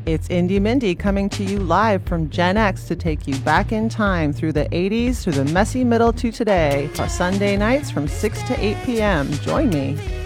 It's Indie Mindy coming to you live from Gen X to take you back in time through the 80s, through the messy middle to today, for Sunday nights from 6 to 8 p.m. Join me.